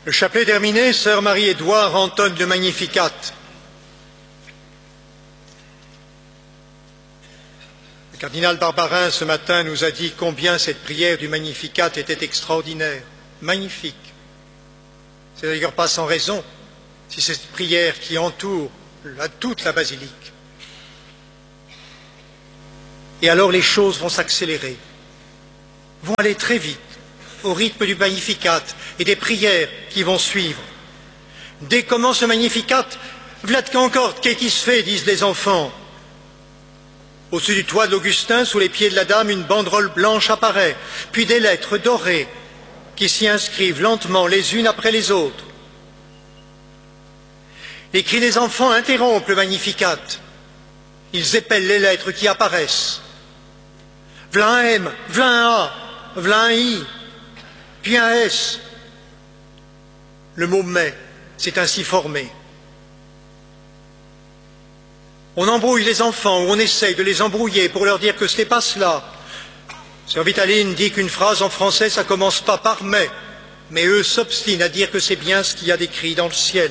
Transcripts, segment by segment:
Le chapelet terminé, sœur Marie-Édouard entonne le Magnificat. Le cardinal Barbarin, ce matin, nous a dit combien cette prière du Magnificat était extraordinaire, magnifique. C'est d'ailleurs pas sans raison, si cette prière qui entoure toute la basilique. Et alors les choses vont s'accélérer, vont aller très vite, au rythme du Magnificat et des prières qui vont suivre. Dès que commence le Magnificat, v'là qu'encore qu'est qui se fait, disent les enfants. Au-dessus du toit de l'Augustin, sous les pieds de la dame, une banderole blanche apparaît, puis des lettres dorées qui s'y inscrivent lentement les unes après les autres. Les cris des enfants interrompent le Magnificat. Ils épellent les lettres qui apparaissent. V'là un M, v'là un A, v'là un I, puis un S. Le mot « mais » s'est ainsi formé. On embrouille les enfants, ou on essaye de les embrouiller pour leur dire que ce n'est pas cela. Sœur Vitaline dit qu'une phrase en français, ça commence pas par « mais eux s'obstinent à dire que c'est bien ce qu'il y a d'écrit dans le ciel.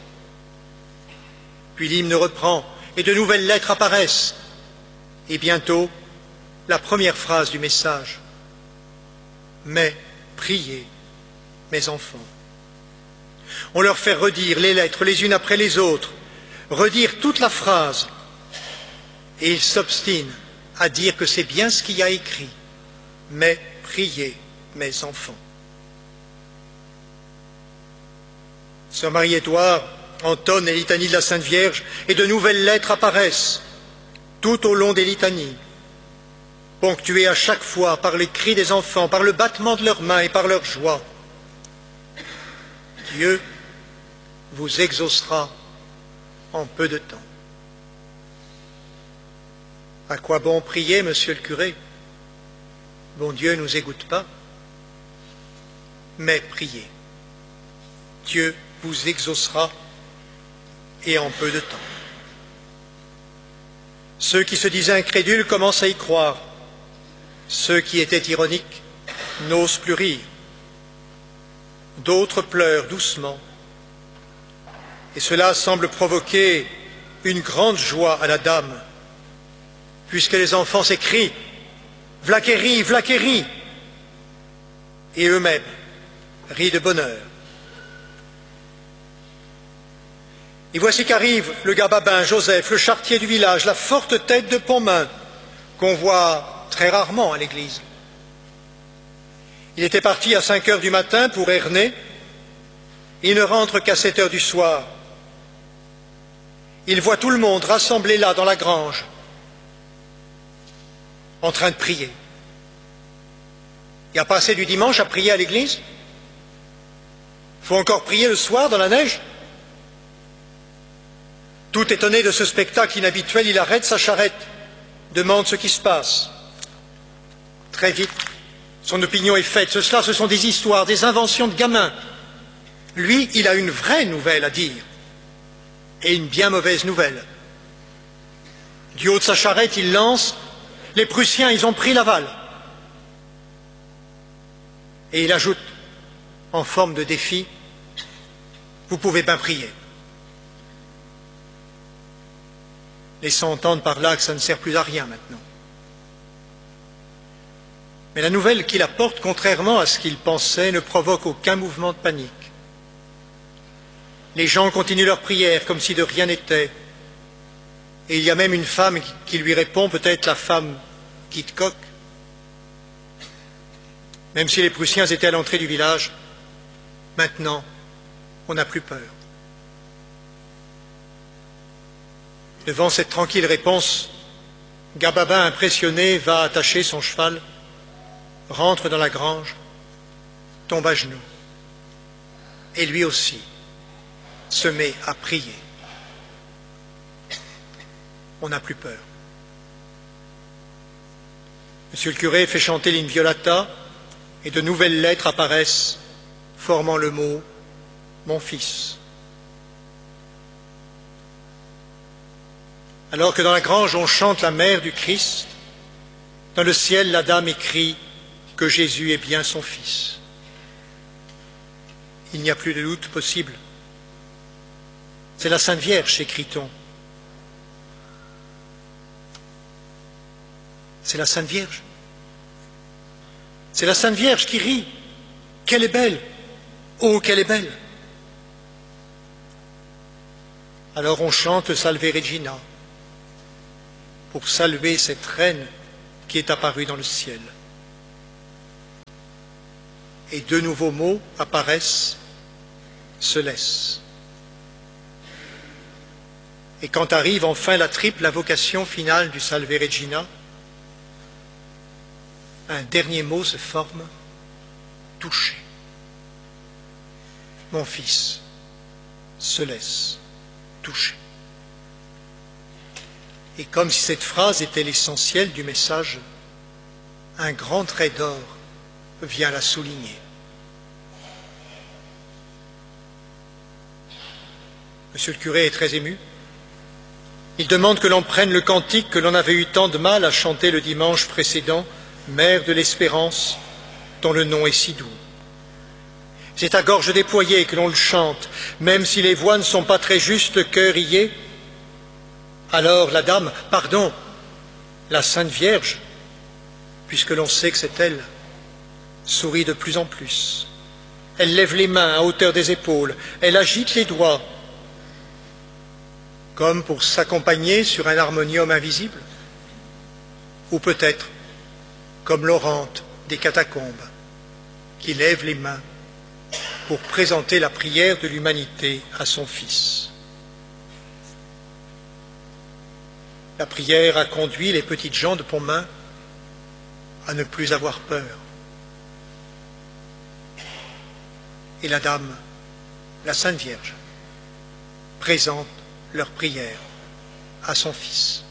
Puis l'hymne reprend, et de nouvelles lettres apparaissent. Et bientôt, la première phrase du message. « Mais priez, mes enfants. » On leur fait redire les lettres les unes après les autres, redire toute la phrase, et ils s'obstinent à dire que c'est bien ce qu'il y a écrit. « Mais priez, mes enfants. » Sœur Marie-Édouard entonne les litanies de la Sainte Vierge et de nouvelles lettres apparaissent tout au long des litanies, ponctuées à chaque fois par les cris des enfants, par le battement de leurs mains et par leur joie. Dieu vous exaucera en peu de temps. À quoi bon prier, monsieur le curé? Bon Dieu ne nous égoutte pas. Mais priez. Dieu vous exaucera et en peu de temps. Ceux qui se disaient incrédules commencent à y croire. Ceux qui étaient ironiques n'osent plus rire. D'autres pleurent doucement. Et cela semble provoquer une grande joie à la dame, puisque les enfants s'écrient « V'là qu'elle rit, v'là qu'elle rit !» et eux-mêmes rient de bonheur. Et voici qu'arrive le gababin Joseph, le charretier du village, la forte tête de Pontmain, qu'on voit très rarement à l'église. Il était parti à 5 heures du matin pour Ernée, il ne rentre qu'à 7 heures du soir. Il voit tout le monde rassemblé là, dans la grange, en train de prier. Il n'y a pas assez du dimanche à prier à l'église? Il faut encore prier le soir dans la neige? Tout étonné de ce spectacle inhabituel, il arrête sa charrette, demande ce qui se passe. Très vite, son opinion est faite. Cela, ce sont des histoires, des inventions de gamins. Lui, il a une vraie nouvelle à dire, et une bien mauvaise nouvelle. Du haut de sa charrette, il lance « Les Prussiens, ils ont pris Laval ». Et il ajoute, en forme de défi, « Vous pouvez bien prier ». Laissant entendre par là que ça ne sert plus à rien maintenant. Mais la nouvelle qu'il apporte, contrairement à ce qu'il pensait, ne provoque aucun mouvement de panique. Les gens continuent leur prière comme si de rien n'était. Et il y a même une femme qui lui répond, peut-être la femme Kitcock. Même si les Prussiens étaient à l'entrée du village, maintenant, on n'a plus peur. Devant cette tranquille réponse, Gababin, impressionné, va attacher son cheval, rentre dans la grange, tombe à genoux, et lui aussi se met à prier. On n'a plus peur. Monsieur le curé fait chanter l'Inviolata, et de nouvelles lettres apparaissent, formant le mot « Mon fils ». Alors que dans la grange on chante la mère du Christ, dans le ciel la dame écrit que Jésus est bien son fils. il n'y a plus de doute possible. C'est la Sainte Vierge, écrit-on. C'est la Sainte Vierge. C'est la Sainte Vierge qui rit. Qu'elle est belle! Oh, qu'elle est belle! Alors on chante le Salve Regina pour saluer cette reine qui est apparue dans le ciel. Et deux nouveaux mots apparaissent, se laissent. Et quand arrive enfin la triple invocation finale du Salve Regina, un dernier mot se forme, touché. Mon fils se laisse toucher. Et comme si cette phrase était l'essentiel du message, un grand trait d'or vient la souligner. Monsieur le curé est très ému. Il demande que l'on prenne le cantique que l'on avait eu tant de mal à chanter le dimanche précédent, Mère de l'Espérance, dont le nom est si doux. C'est à gorge déployée que l'on le chante, même si les voix ne sont pas très justes, le cœur y est. Alors la dame, pardon, la Sainte Vierge, puisque l'on sait que c'est elle, sourit de plus en plus. Elle lève les mains à hauteur des épaules, elle agite les doigts, comme pour s'accompagner sur un harmonium invisible, ou peut-être comme l'orante des catacombes, qui lève les mains pour présenter la prière de l'humanité à son Fils. La prière a conduit les petites gens de Pontmain à ne plus avoir peur. Et la Dame, la Sainte Vierge, présente leur prière à son Fils.